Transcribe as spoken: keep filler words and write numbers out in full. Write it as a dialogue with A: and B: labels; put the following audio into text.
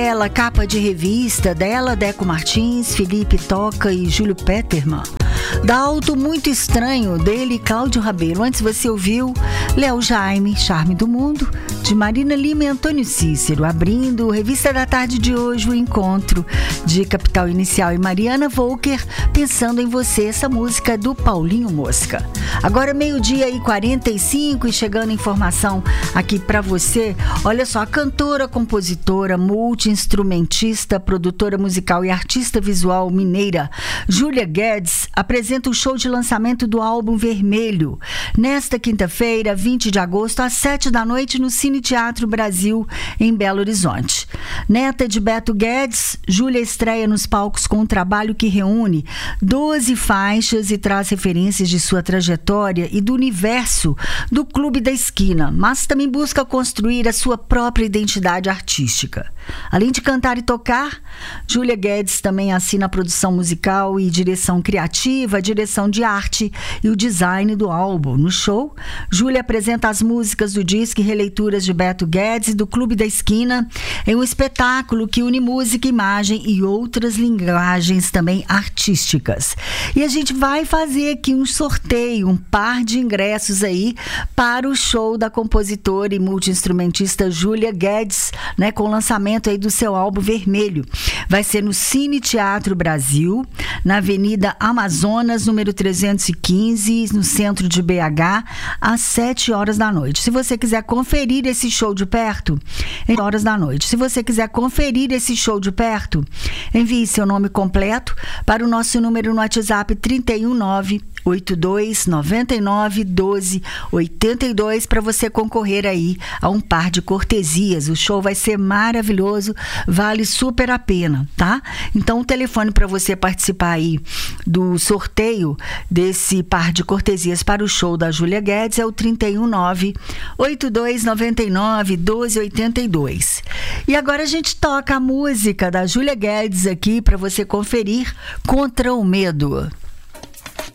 A: Ela, capa de revista dela, Deco Martins, Felipe Toca e Júlio Peterman. Da Alto Muito Estranho, dele, Cláudio Rabelo. Antes você ouviu Léo Jaime, Charme do Mundo, de Marina Lima e Antônio Cícero. Abrindo Revista da Tarde de hoje, o encontro de Capital Inicial e Mariana Volker, Pensando em Você, essa música do Paulinho Mosca. Agora meio-dia e quarenta e cinco e chegando informação aqui pra você. Olha só, a cantora, compositora, multi-instrumentista, produtora musical e artista visual mineira Júlia Guedes apresenta o show de lançamento do álbum Vermelho nesta quinta-feira, vinte de agosto, às sete da noite, no Cine Teatro Brasil, em Belo Horizonte. Neta de Beto Guedes, Júlia estreia nos palcos com um trabalho que reúne doze faixas e traz referências de sua trajetória e do universo do Clube da Esquina, mas também busca construir a sua própria identidade artística. Além de cantar e tocar, Júlia Guedes também assina a produção musical e direção criativa, a direção de arte e o design do álbum. No show, Júlia apresenta as músicas do disco e releituras de Beto Guedes e do Clube da Esquina em um espetáculo que une música, imagem e outras linguagens também artísticas. E a gente vai fazer aqui um sorteio, um par de ingressos aí para o show da compositora e multi-instrumentista Júlia Guedes, né, com o lançamento aí do seu álbum Vermelho. Vai ser no Cine Teatro Brasil, na Avenida Amazonas, número trezentos e quinze, no centro de B H, às sete horas da noite. Se você quiser conferir esse show de perto, horas da noite. Se você quiser conferir esse show de perto, envie seu nome completo para o nosso número no WhatsApp trinta e um, nove oito dois, noventa e nove, doze, oitenta e dois para você concorrer aí a um par de cortesias. O show vai ser maravilhoso, vale super a pena, tá? Então o telefone para você participar aí do sorteio desse par de cortesias para o show da Júlia Guedes é o trinta e um, nove oito dois, noventa e nove, doze, oitenta e dois. E agora a gente toca a música da Júlia Guedes aqui para você conferir, Contra o Medo.